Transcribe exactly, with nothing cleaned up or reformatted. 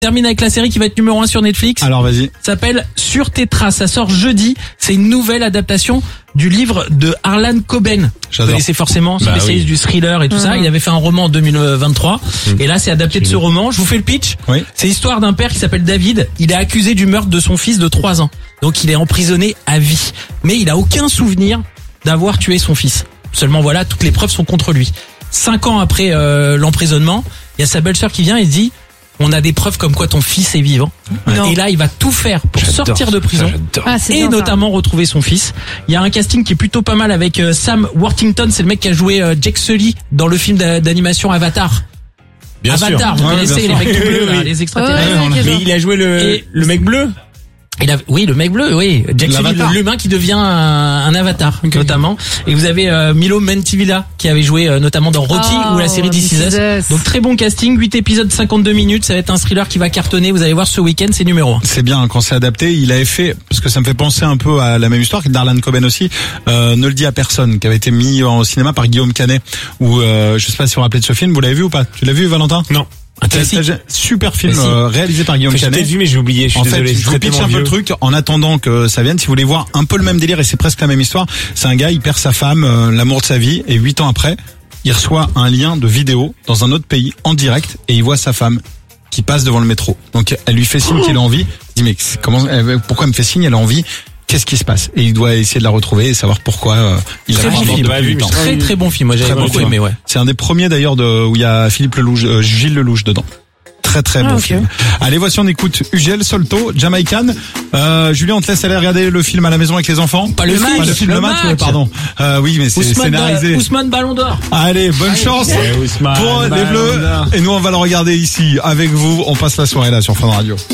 Termine avec la série qui va être numéro un sur Netflix. Alors vas-y. Ça s'appelle Sur tes traces. Ça sort jeudi. C'est une nouvelle adaptation du livre de Harlan Coben. J'adore. Vous connaissez forcément, Bah spécialiste oui. du thriller et tout ça. Il avait fait un roman en deux mille vingt-trois. Mmh. Et là, c'est adapté de ce roman. Je vous fais le pitch. Oui. C'est l'histoire d'un père qui s'appelle David. Il est accusé du meurtre de son fils de trois ans. Donc il est emprisonné à vie. Mais il a aucun souvenir d'avoir tué son fils. Seulement voilà, toutes les preuves sont contre lui. Cinq ans après euh, l'emprisonnement, il y a sa belle-sœur qui vient et dit: on a des preuves comme quoi ton fils est vivant. Non. Et là, il va tout faire pour J'adore sortir de prison. ça, j'adore. Ah, c'est Et bien, ça. notamment retrouver son fils. Il y a un casting qui est plutôt pas mal avec euh, Sam Worthington, c'est le mec qui a joué euh, Jake Sully dans le film d'a- d'animation Avatar. Bien Avatar, sûr. vous Ouais, connaissez bien les sûr. mecs tout bleus, là, Oui. les extraterrestres. Ouais, ouais, on a- ok, Mais je il a joué le, Et- le mec bleu. Il a, oui, le mec bleu, oui. Jack Sully, L'avatar. le- l'humain qui devient un, un avatar, notamment. Et vous avez euh, Milo Mantivilla qui avait joué euh, notamment dans Rocky Oh, ou la série This Is This Is Us. Us. Donc très bon casting, huit épisodes, cinquante-deux minutes. Ça va être un thriller qui va cartonner. Vous allez voir ce week-end, c'est numéro un. C'est bien quand c'est adapté. Il avait fait, parce que ça me fait penser un peu à la même histoire que d'Harlan Coben aussi, euh, Ne le dis à personne, qui avait été mis en cinéma par Guillaume Canet. Ou euh, je sais pas si vous vous rappelez de ce film. Vous l'avez vu ou pas? Tu l'as vu, Valentin? Non. Un classique. Super film Mais si. euh, réalisé par Guillaume Enfin, j'ai Canet. peut-être vu, mais j'ai oublié. Je suis En fait, désolé. je vous pitch un peu le truc en attendant que ça vienne. Si vous voulez voir un peu le même délire, et c'est presque la même histoire, c'est un gars, il perd sa femme, euh, l'amour de sa vie, et huit ans après, il reçoit un lien de vidéo dans un autre pays en direct, et il voit sa femme qui passe devant le métro. Donc elle lui fait signe qu'elle a envie. Il dit mais c'est- comment, elle- pourquoi elle me fait signe? Elle a envie. Qu'est-ce qui se passe? Et il doit essayer de la retrouver et savoir pourquoi euh, il Très a bon pas film. depuis Pas vu, huit ans. Très très bon film. Moi, j'avais Très bon beaucoup film. aimé, ouais. C'est un des premiers d'ailleurs de où il y a Philippe Lelouch, euh, Gilles Lelouch dedans. Très très Ah, bon ok. film. Allez, voici on écoute Ugel Solto, Jamaican. Euh, Julien, on te laisse aller regarder le film à la maison avec les enfants. Pas le Pas match, le film, le le match, match. ouais, pardon. Euh, oui, mais c'est Ousmane, scénarisé. Ba- Ousmane Ballon d'Or. Allez, bonne chance Ouais, Ousmane, pour les Ballon Bleus. d'Or. Et nous, on va le regarder ici avec vous. On passe la soirée là sur Fun Radio.